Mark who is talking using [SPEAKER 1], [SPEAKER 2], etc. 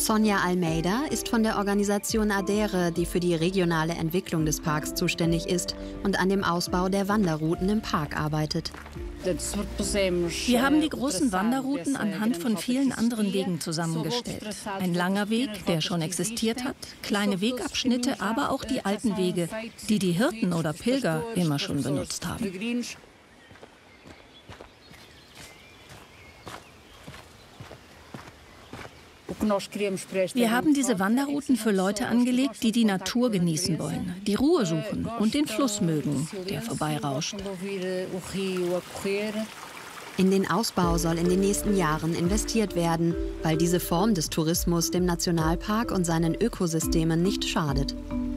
[SPEAKER 1] Sonja Almeida ist von der Organisation ADERE, die für die regionale Entwicklung des Parks zuständig ist und an dem Ausbau der Wanderrouten im Park arbeitet.
[SPEAKER 2] Wir haben die großen Wanderrouten anhand von vielen anderen Wegen zusammengestellt. Ein langer Weg, der schon existiert hat, kleine Wegabschnitte, aber auch die alten Wege, die die Hirten oder Pilger immer schon benutzt haben. Wir haben diese Wanderrouten für Leute angelegt, die die Natur genießen wollen, die Ruhe suchen und den Fluss mögen, der vorbeirauscht.
[SPEAKER 1] In den Ausbau soll in den nächsten Jahren investiert werden, weil diese Form des Tourismus dem Nationalpark und seinen Ökosystemen nicht schadet.